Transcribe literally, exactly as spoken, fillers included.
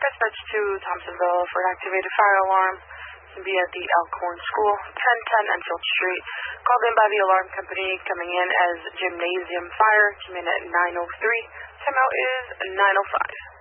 Dispatch to Thompsonville for an activated fire alarm. It can be at the Elkhorn School, ten ten Enfield Street. Called in by the alarm company, coming in as gymnasium fire. Came in at nine oh three. Timeout is nine oh five.